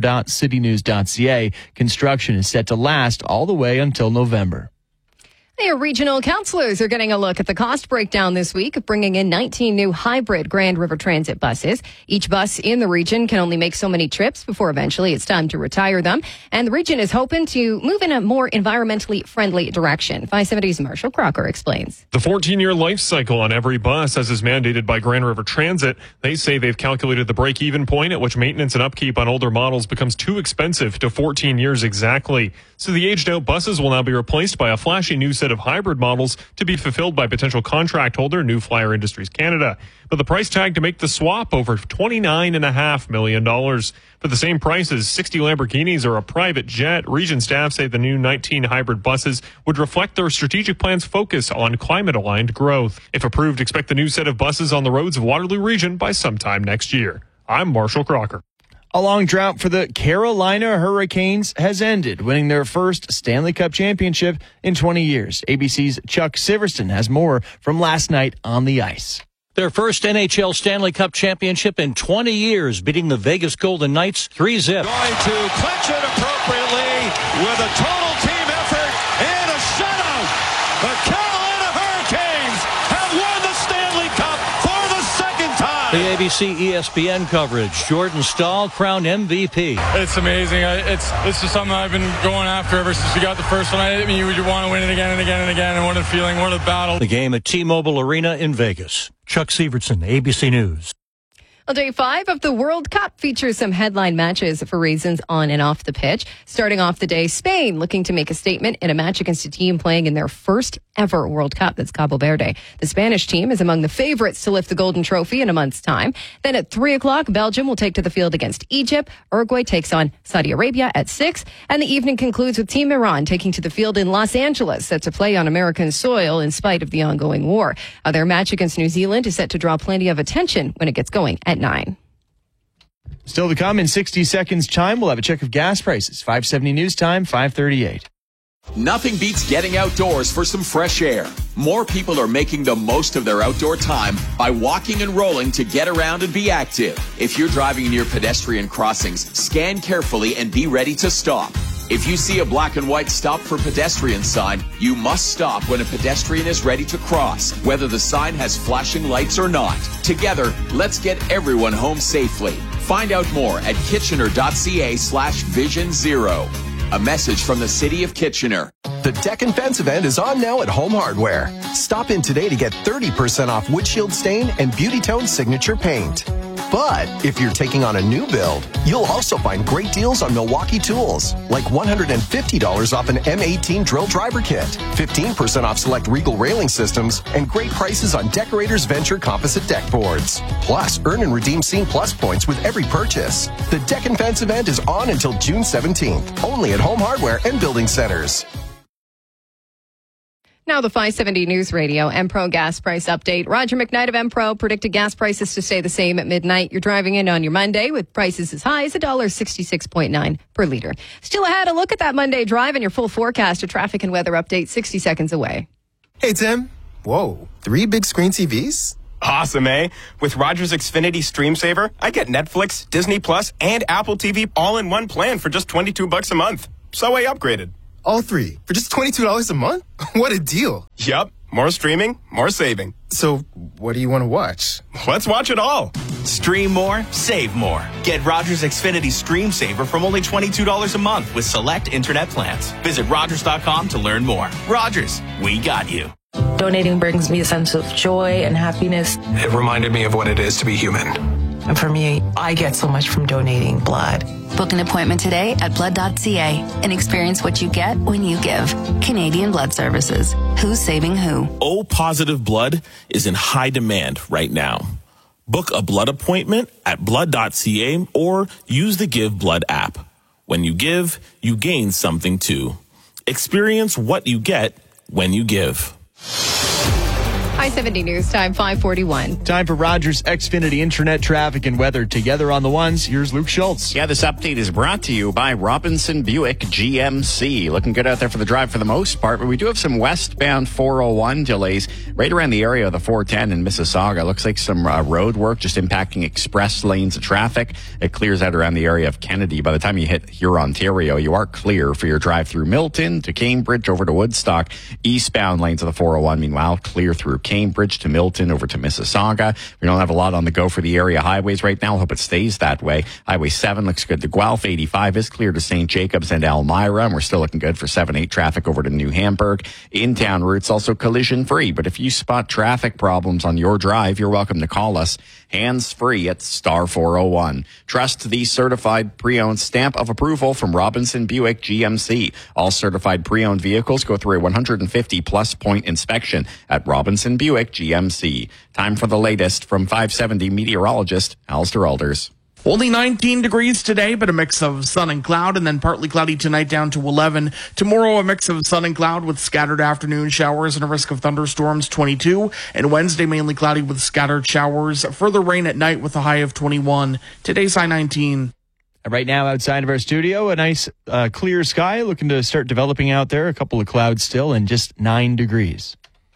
kitchener.citynews.ca. Construction is set to last all the way until November. Their regional councillors are getting a look at the cost breakdown this week of bringing in 19 new hybrid Grand River Transit buses. Each bus in the region can only make so many trips before eventually it's time to retire them. And the region is hoping to move in a more environmentally friendly direction. 570's Marshall Crocker explains. The 14-year life cycle on every bus, as is mandated by Grand River Transit, they say they've calculated the break-even point at which maintenance and upkeep on older models becomes too expensive to 14 years exactly. So the aged-out buses will now be replaced by a flashy new set of hybrid models to be fulfilled by potential contract holder New Flyer Industries Canada. But the price tag to make the swap over $29.5 million. For the same price as 60 Lamborghinis or a private jet, region staff say the new 19 hybrid buses would reflect their strategic plan's focus on climate-aligned growth. If approved, expect the new set of buses on the roads of Waterloo Region by sometime next year. I'm Marshall Crocker. A long drought for the Carolina Hurricanes has ended, winning their first Stanley Cup championship in 20 years. ABC's Chuck Siverston has more from last night on the ice. Their first NHL Stanley Cup championship in 20 years, beating the Vegas Golden Knights 3-0. Going to clinch it appropriately with a total team effort and a shutout. The Carolina Hurricanes have won the Stanley Cup for the second time. The ABC ESPN coverage. Jordan Staal crowned MVP. It's amazing. It's just something I've been going after ever since we got the first one. I mean, you want to win it again and again and again. And what a feeling, what a battle. The game at T-Mobile Arena in Vegas. Chuck Sivertson, ABC News. Well, Day 5 of the World Cup features some headline matches for reasons on and off the pitch. Starting off the day, Spain looking to make a statement in a match against a team playing in their first ever World Cup. That's Cabo Verde. The Spanish team is among the favorites to lift the Golden Trophy in a month's time. Then at 3 o'clock, Belgium will take to the field against Egypt. Uruguay takes on Saudi Arabia at 6. And the evening concludes with Team Iran taking to the field in Los Angeles, set to play on American soil in spite of the ongoing war. Their match against New Zealand is set to draw plenty of attention when it gets going at 9. Still to come in 60 seconds time, we'll have a check of gas prices. 570 News Time, 5:38. Nothing beats getting outdoors for some fresh air. More people are making the most of their outdoor time by walking and rolling to get around and be active. If you're driving near pedestrian crossings, scan carefully and be ready to stop. If you see a black and white stop for pedestrian sign, you must stop when a pedestrian is ready to cross, whether the sign has flashing lights or not. Together, let's get everyone home safely. Find out more at kitchener.ca/Vision Zero. A message from the City of Kitchener. The Deck and Fence event is on now at Home Hardware. Stop in today to get 30% off windshield stain and Beauty Tone signature paint. But if you're taking on a new build, you'll also find great deals on Milwaukee tools, like $150 off an M18 drill driver kit, 15% off select Regal railing systems, and great prices on Decorators Venture composite deck boards. Plus, earn and redeem Scene Plus points with every purchase. The Deck and Fence event is on until June 17th, only at Home Hardware and Building Centers. Now the 570 News Radio Empro gas price update. Roger McKnight of Empro predicted gas prices to stay the same at midnight. You're driving in on your Monday with prices as high as $1.66.9 per liter. Still ahead, a look at that Monday drive and your full forecast. A traffic and weather update 60 seconds away. Hey, Tim. Whoa, 3 big screen TVs? Awesome, eh? With Rogers Xfinity Stream Saver, I get Netflix, Disney Plus, and Apple TV all in one plan for just $22 a month. So I upgraded. All 3 for just $22 a month? What a deal. Yup. More streaming, more saving. So, what do you want to watch? Let's watch it all. Stream more, save more. Get Rogers Xfinity Stream Saver from only $22 a month with select internet plans. Visit Rogers.com to learn more. Rogers, we got you. Donating brings me a sense of joy and happiness. It reminded me of what it is to be human. And for me, I get so much from donating blood. Book an appointment today at blood.ca and experience what you get when you give. Canadian Blood Services. Who's saving who? O-positive blood is in high demand right now. Book a blood appointment at blood.ca or use the Give Blood app. When you give, you gain something too. Experience what you get when you give. I-70 News Time, 541. Time for Rogers Xfinity Internet traffic and weather together on the ones. Here's Luke Schultz. Yeah, this update is brought to you by Robinson Buick GMC. Looking good out there for the drive for the most part, but we do have some westbound 401 delays right around the area of the 410 in Mississauga. Looks like some road work just impacting express lanes of traffic. It clears out around the area of Kennedy. By the time you hit Huron-Ontario, you are clear for your drive through Milton to Cambridge over to Woodstock. Eastbound lanes of the 401, meanwhile, clear through Cambridge to Milton over to Mississauga. We don't have a lot on the go for the area highways right now. Hope it stays that way. Highway 7 looks good to Guelph. 85 is clear to St. Jacobs and Elmira, and we're still looking good for 7-8 traffic over to New Hamburg. In-town routes also collision-free, but if you spot traffic problems on your drive, you're welcome to call us hands-free at star 401. Trust the certified pre-owned stamp of approval from Robinson Buick GMC. All certified pre-owned vehicles go through a 150-plus point inspection at Robinson Buick GMC. Time for the latest from 570 meteorologist Alistair Alders. Only 19 degrees today, but a mix of sun and cloud, and then partly cloudy tonight down to 11. Tomorrow, a mix of sun and cloud with scattered afternoon showers and a risk of thunderstorms, 22. And Wednesday, mainly cloudy with scattered showers. Further rain at night with a high of 21. Today's high 19. Right now, outside of our studio, a nice clear sky looking to start developing out there. A couple of clouds still and just 9 degrees.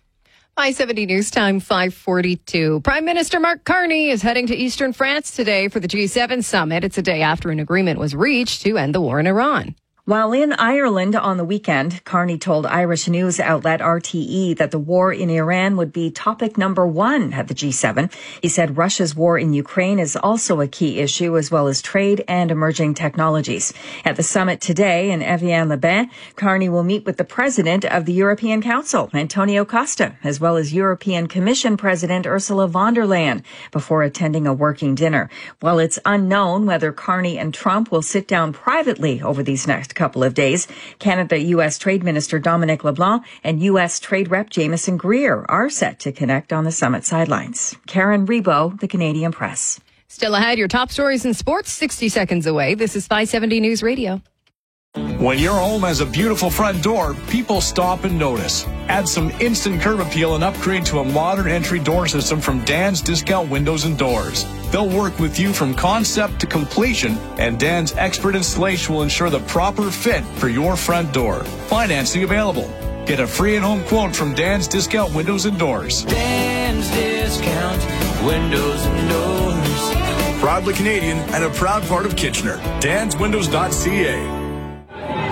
I-70 News Time, 542. Prime Minister Mark Carney is heading to eastern France today for the G7 summit. It's a day after an agreement was reached to end the war in Iran. While in Ireland on the weekend, Carney told Irish news outlet RTE that the war in Iran would be topic number 1 at the G7. He said Russia's war in Ukraine is also a key issue, as well as trade and emerging technologies. At the summit today in Evian-les-Bains, Carney will meet with the president of the European Council, Antonio Costa, as well as European Commission President Ursula von der Leyen, before attending a working dinner. While it's unknown whether Carney and Trump will sit down privately over these next couple of days, Canada-U.S. Trade Minister Dominic LeBlanc and U.S. Trade Rep Jameson Greer are set to connect on the summit sidelines. Karen Rebo, The Canadian Press. Still ahead, your top stories in sports, 60 seconds away. This is 570 News Radio. When your home has a beautiful front door, people stop and notice. Add some instant curb appeal and upgrade to a modern entry door system from Dan's Discount Windows and Doors. They'll work with you from concept to completion, and Dan's expert installation will ensure the proper fit for your front door. Financing available. Get a free and-home quote from Dan's Discount Windows and Doors. Dan's Discount Windows and Doors. Proudly Canadian and a proud part of Kitchener. DansWindows.ca.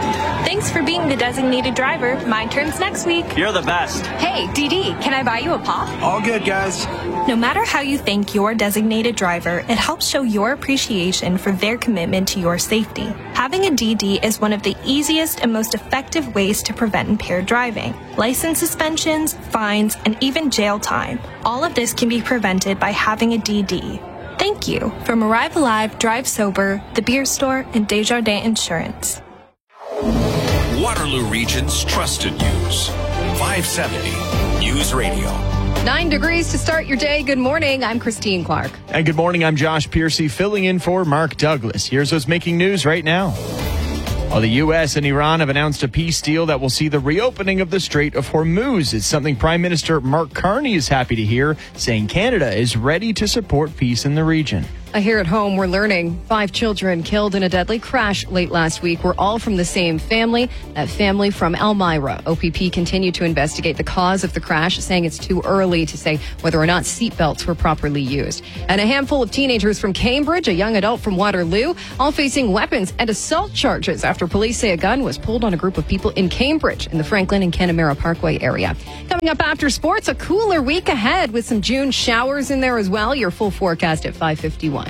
Thanks for being the designated driver. My turn's next week. You're the best. Hey, DD, can I buy you a pop? All good, guys. No matter how you thank your designated driver, it helps show your appreciation for their commitment to your safety. Having a DD is one of the easiest and most effective ways to prevent impaired driving. License suspensions, fines, and even jail time. All of this can be prevented by having a DD. Thank you. From Arrive Alive, Drive Sober, The Beer Store, and Desjardins Insurance. Waterloo Region's trusted news. 570 News Radio. 9 degrees to start your day. Good morning. I'm Christine Clark. And good morning. I'm Josh Piercy, filling in for Mark Douglas. Here's what's making news right now. Well, the U.S. and Iran have announced a peace deal that will see the reopening of the Strait of Hormuz. It's something Prime Minister Mark Carney is happy to hear, saying Canada is ready to support peace in the region. Here at home, we're learning 5 children killed in a deadly crash late last week were all from the same family, that family from Elmira. OPP continued to investigate the cause of the crash, saying it's too early to say whether or not seatbelts were properly used. And a handful of teenagers from Cambridge, a young adult from Waterloo, all facing weapons and assault charges after police say a gun was pulled on a group of people in Cambridge in the Franklin and Canamera Parkway area. Coming up after sports, a cooler week ahead with some June showers in there as well. Your full forecast at 5:51.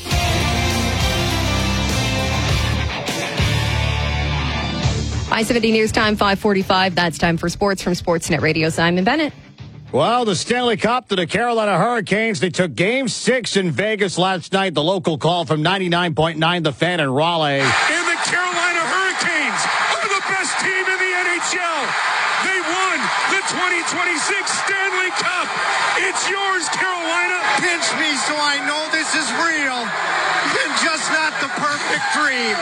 570 News Time, 5:45. That's time for sports from Sportsnet Radio. Simon Bennett. Well, the Stanley Cup to the Carolina Hurricanes. They took Game 6 in Vegas last night. The local call from 99.9 The Fan in Raleigh. And the Carolina Hurricanes are the best team in the NHL. They won the 2026 Stanley Cup. It's yours, Carolina. Pinch me so I know this is real and just not the perfect dream.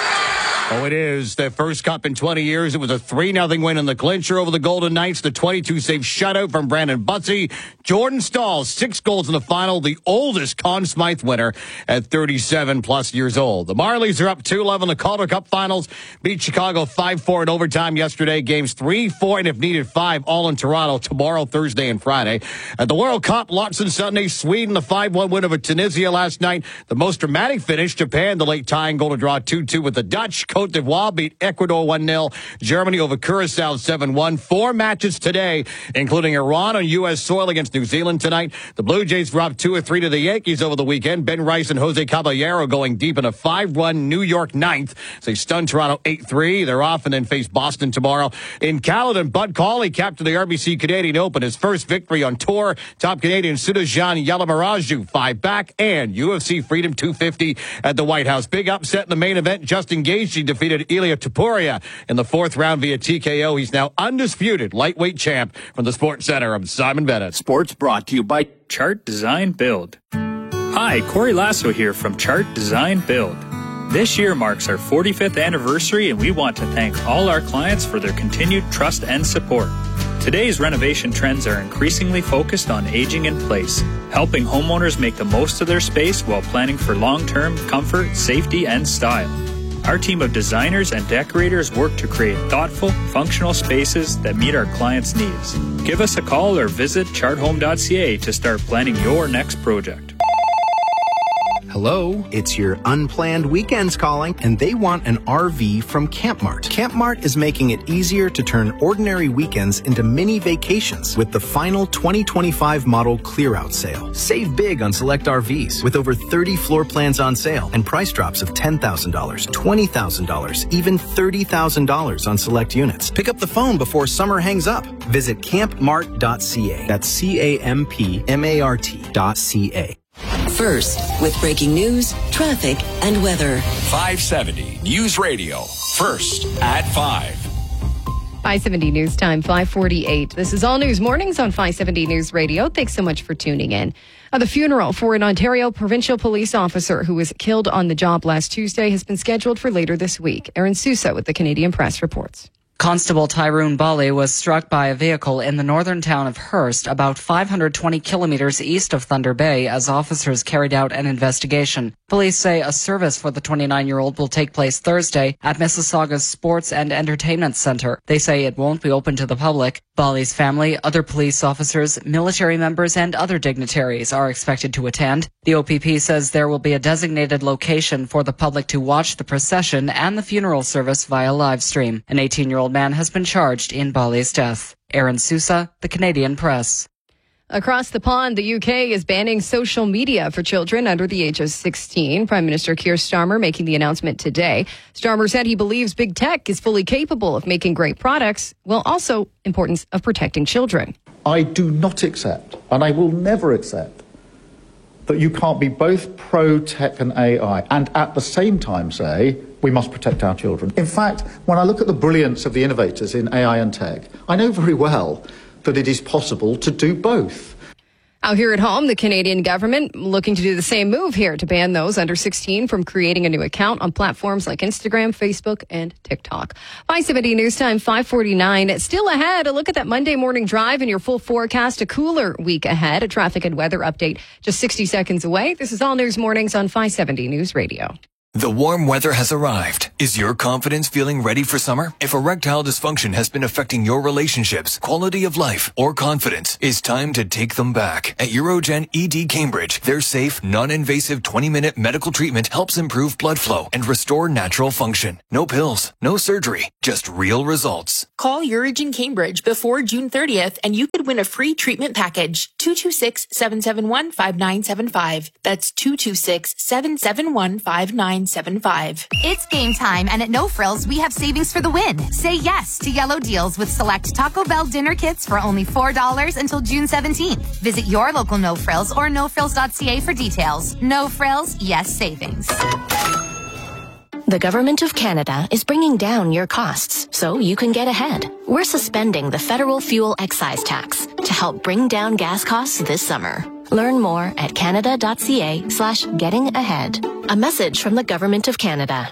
Oh, it is. Their first cup in 20 years. It was a 3-0 win in the clincher over the Golden Knights. The 22-save shutout from Brandon Butsy. Jordan Staal, 6 goals in the final. The oldest Conn Smythe winner at 37-plus years old. The Marlies are up 2-11 in the Calder Cup finals. Beat Chicago 5-4 in overtime yesterday. Games 3, 4, and if needed 5 all in Toronto tomorrow, Thursday, and Friday. At the World Cup, lots on Sunday. Sweden, the 5-1 win over Tunisia last night. The most dramatic finish, Japan, the late tying goal to draw 2-2 with the Dutch. Cote d'Ivoire beat Ecuador 1-0. Germany over Curacao 7-1. 4 matches today, including Iran on U.S. soil against New Zealand tonight. The Blue Jays dropped 2 or 3 to the Yankees over the weekend. Ben Rice and Jose Caballero going deep in a 5-1 New York ninth. They stunned Toronto 8-3. They're off and then face Boston tomorrow. In Caledon, Bud Cauley captained the RBC Canadian Open, his first victory on tour. Top Canadian Sudajan Yalamaraju 5 back, and UFC Freedom 250 at the White House. Big upset in the main event. Justin Gaethje defeated Ilia Topuria in the 4th round via TKO. He's now undisputed lightweight champ. From the Sports Center, I'm Simon Bennett. Sports brought to you by Chart Design Build. Hi, Corey Lasso here from Chart Design Build. This year marks our 45th anniversary, and we want to thank all our clients for their continued trust and support. Today's renovation trends are increasingly focused on aging in place, helping homeowners make the most of their space while planning for long-term comfort, safety, and style. Our team of designers and decorators work to create thoughtful, functional spaces that meet our clients' needs. Give us a call or visit charthome.ca to start planning your next project. Hello, it's your unplanned weekends calling, and they want an RV from Campmart. Campmart is making it easier to turn ordinary weekends into mini vacations with the final 2025 model clear-out sale. Save big on select RVs with over 30 floor plans on sale and price drops of $10,000, $20,000, even $30,000 on select units. Pick up the phone before summer hangs up. Visit campmart.ca. That's CAMPMART.ca. First, with breaking news, traffic, and weather. 570 News Radio. First at 5. 570 News Time, 5:48. This is All News Mornings on 570 News Radio. Thanks so much for tuning in. The funeral for an Ontario provincial police officer who was killed on the job last Tuesday has been scheduled for later this week. Aaron Sousa with the Canadian Press reports. Constable Tyrone Bali was struck by a vehicle in the northern town of Hearst, about 520 kilometers east of Thunder Bay, as officers carried out an investigation. Police say a service for the 29-year-old will take place Thursday at Mississauga's Sports and Entertainment Center. They say it won't be open to the public. Bali's family, other police officers, military members, and other dignitaries are expected to attend. The OPP says there will be a designated location for the public to watch the procession and the funeral service via live stream. An 18-year-old man has been charged in Bali's death. Aaron Sousa, The Canadian Press. Across the pond, the UK is banning social media for children under the age of 16. Prime Minister Keir Starmer making the announcement today. Starmer said he believes big tech is fully capable of making great products, while also importance of protecting children. I do not accept, and I will never accept, that you can't be both pro-tech and AI and at the same time say we must protect our children. In fact, when I look at the brilliance of the innovators in AI and tech, I know very well that it is possible to do both. Out here at home, the Canadian government looking to do the same move here to ban those under 16 from creating a new account on platforms like Instagram, Facebook, and TikTok. 570 News Time, 549. Still ahead, a look at that Monday morning drive and your full forecast. A cooler week ahead. A traffic and weather update just 60 seconds away. This is All News Mornings on 570 News Radio. The warm weather has arrived. Is your confidence feeling ready for summer? If erectile dysfunction has been affecting your relationships, quality of life, or confidence, it's time to take them back. At Urogen ED Cambridge, their safe, non-invasive 20-minute medical treatment helps improve blood flow and restore natural function. No pills, no surgery, just real results. Call Urogen Cambridge before June 30th and you could win a free treatment package. 226-771-5975. That's 226-771-5975. It's game time, and at No Frills, we have savings for the win. Say yes to yellow deals with select Taco Bell dinner kits for only $4 until June 17th. Visit your local No Frills or nofrills.ca for details. No Frills, yes savings. The Government of Canada is bringing down your costs so you can get ahead. We're suspending the federal fuel excise tax to help bring down gas costs this summer. Learn more at canada.ca/getting ahead. A message from the Government of Canada.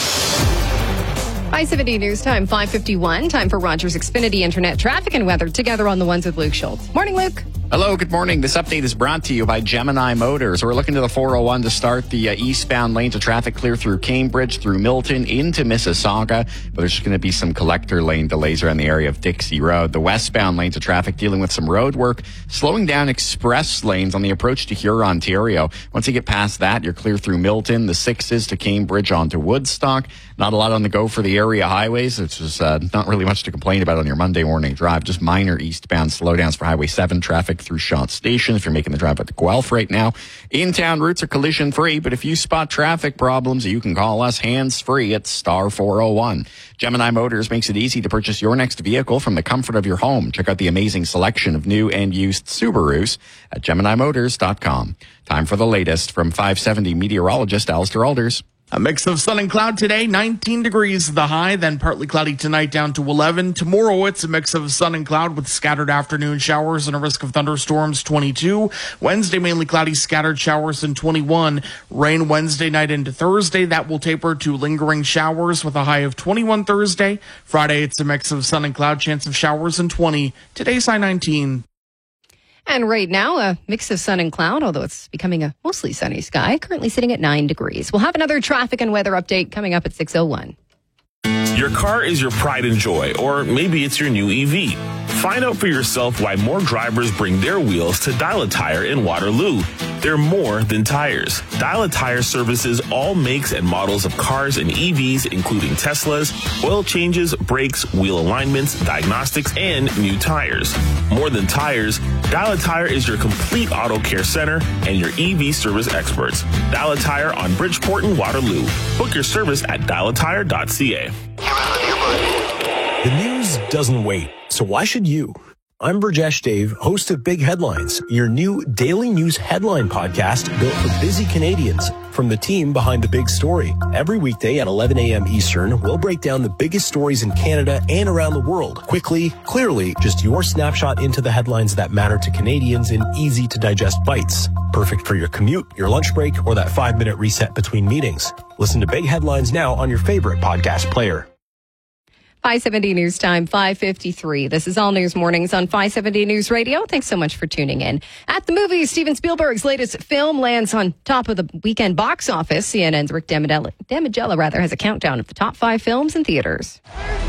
570 News Time, 551. Time for Rogers Xfinity Internet traffic and weather together on the ones with Luke Schultz. Morning, Luke. Hello, good morning. This update is brought to you by Gemini Motors. We're looking to the 401 to start the eastbound lanes of traffic clear through Cambridge, through Milton, into Mississauga. But there's going to be some collector lane delays around the area of Dixie Road. The westbound lanes of traffic dealing with some road work, slowing down express lanes on the approach to Huron, Ontario. Once you get past that, you're clear through Milton, the 6s to Cambridge onto Woodstock. Not a lot on the go for the area highways. It's just not really much to complain about on your Monday morning drive. Just minor eastbound slowdowns for Highway 7 traffic through Shot Station if you're making the drive out to Guelph right now. In-town routes are collision-free, but if you spot traffic problems, you can call us hands-free at star 401. Gemini Motors makes it easy to purchase your next vehicle from the comfort of your home. Check out the amazing selection of new and used Subarus at GeminiMotors.com. Time for the latest from 570 meteorologist Alistair Alders. A mix of sun and cloud today, 19 degrees the high, then partly cloudy tonight down to 11. Tomorrow it's a mix of sun and cloud with scattered afternoon showers and a risk of thunderstorms, 22. Wednesday mainly cloudy, scattered showers, and 21. Rain Wednesday night into Thursday. That will taper to lingering showers with a high of 21 Thursday. Friday it's a mix of sun and cloud, chance of showers, and 20. Today's high 19. And right now, a mix of sun and cloud, although it's becoming a mostly sunny sky, currently sitting at 9 degrees. We'll have another traffic and weather update coming up at 6:01. Your car is your pride and joy, or maybe it's your new EV. Find out for yourself why more drivers bring their wheels to Dial Tire in Waterloo. They're more than tires. Dial Tire services all makes and models of cars and EVs, including Teslas, oil changes, brakes, wheel alignments, diagnostics, and new tires. More than tires, Dial Tire is your complete auto care center and your EV service experts. Dial Tire on Bridgeport and Waterloo. Book your service at dialatire.ca. The news doesn't wait, so why should you? I'm Burjesh Dave, host of Big Headlines, your new daily news headline podcast built for busy Canadians from the team behind the big story. Every weekday at 11 a.m. Eastern, we'll break down the biggest stories in Canada and around the world. Quickly, clearly, just your snapshot into the headlines that matter to Canadians in easy-to-digest bites. Perfect for your commute, your lunch break, or that 5-minute reset between meetings. Listen to Big Headlines now on your favorite podcast player. 570 News Time, 5:53. This is All News Mornings on 570 News Radio. Thanks so much for tuning in. At the movies, Steven Spielberg's latest film lands on top of the weekend box office. CNN's Rick Damigella has a countdown of the top 5 films in theaters.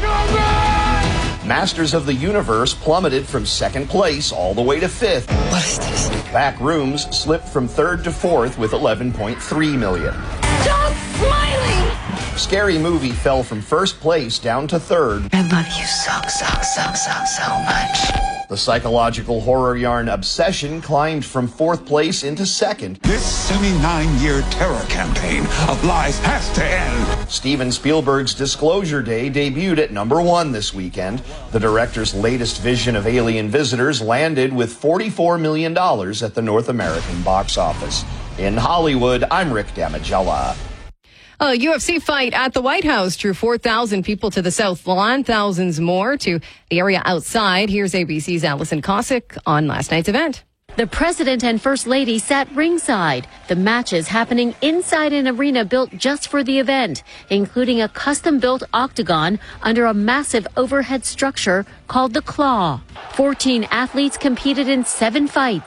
Masters of the Universe plummeted from second place all the way to 5th. What is this? Back Rooms slipped from 3rd to 4th with 11.3 million. Stop smiling! Scary Movie fell from 1st place down to 3rd. I love you so much. The psychological horror yarn Obsession climbed from 4th place into 2nd. This 79-year terror campaign of lies has to end. Steven Spielberg's Disclosure Day debuted at number 1 this weekend. The director's latest vision of alien visitors landed with $44 million at the North American box office. In Hollywood, I'm Rick Damigella. A UFC fight at the White House drew 4,000 people to the South Lawn, thousands more to the area outside. Here's ABC's Allison Cossack on last night's event. The president and first lady sat ringside. The matches happening inside an arena built just for the event, including a custom-built octagon under a massive overhead structure called the Claw. 14 athletes competed in 7 fights.